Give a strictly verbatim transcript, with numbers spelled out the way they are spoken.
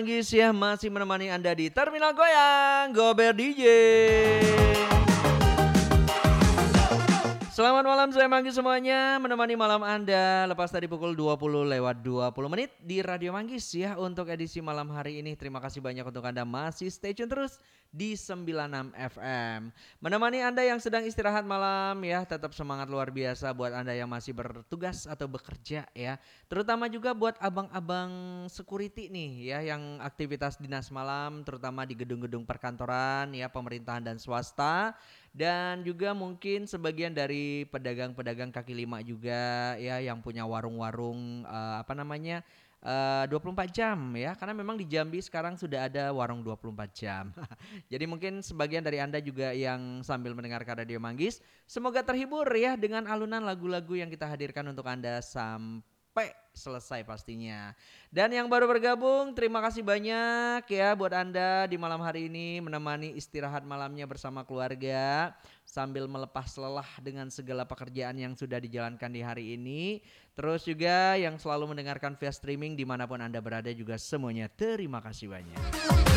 Manggis ya masih menemani Anda di Terminal Goyang, Gober D J. Selamat malam, saya Manggis semuanya, menemani malam Anda lepas tadi pukul dua puluh lewat dua puluh menit di Radio Manggis ya untuk edisi malam hari ini. Terima kasih banyak untuk Anda masih stay tune terus di sembilan puluh enam F M. Menemani Anda yang sedang istirahat malam ya, tetap semangat luar biasa buat Anda yang masih bertugas atau bekerja ya. Terutama juga buat abang-abang security nih ya yang aktivitas dinas malam terutama di gedung-gedung perkantoran ya, pemerintahan dan swasta. Dan juga mungkin sebagian dari pedagang-pedagang kaki lima juga ya yang punya warung-warung uh, apa namanya uh, dua puluh empat jam ya, karena memang di Jambi sekarang sudah ada warung dua puluh empat jam. Jadi mungkin sebagian dari Anda juga yang sambil mendengarkan Radio Manggis, semoga terhibur ya dengan alunan lagu-lagu yang kita hadirkan untuk Anda sampai selesai pastinya. Dan yang baru bergabung, terima kasih banyak ya buat Anda di malam hari ini menemani istirahat malamnya bersama keluarga sambil melepas lelah dengan segala pekerjaan yang sudah dijalankan di hari ini. Terus juga yang selalu mendengarkan via streaming dimanapun Anda berada juga semuanya terima kasih banyak.